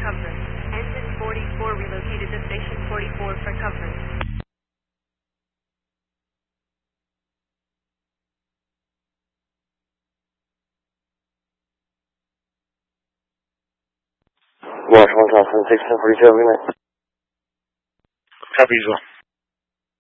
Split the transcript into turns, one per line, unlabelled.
coverage. Engine 44 relocated to station 44 for coverage.
Marsh 1047, 42, good night.
Copy as well.